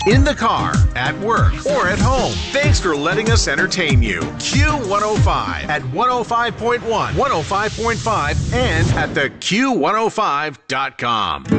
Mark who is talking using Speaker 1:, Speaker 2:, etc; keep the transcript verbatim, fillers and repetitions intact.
Speaker 1: in the car, at work, or at home. Thanks for letting us entertain you. Q one oh five at one oh five point one, one oh five point five, and at the Q one oh five dot com.